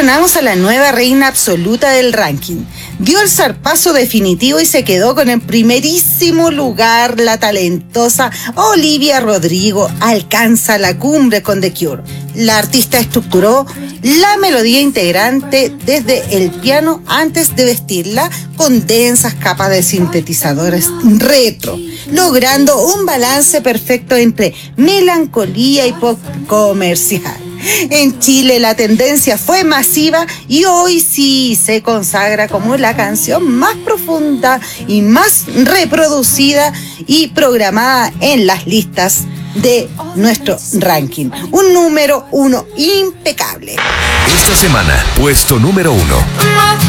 coronamos a la nueva reina absoluta del ranking. Dio el zarpazo definitivo y se quedó con el primerísimo lugar. La talentosa Olivia Rodrigo alcanza la cumbre con The Cure. La artista estructuró la melodía integrante desde el piano antes de vestirla con densas capas de sintetizadores retro, logrando un balance perfecto entre melancolía y pop comercial. En Chile la tendencia fue masiva y hoy sí se consagra como la canción más profunda y más reproducida y programada en las listas de nuestro ranking. Un número 1 impecable. Esta semana, puesto número 1.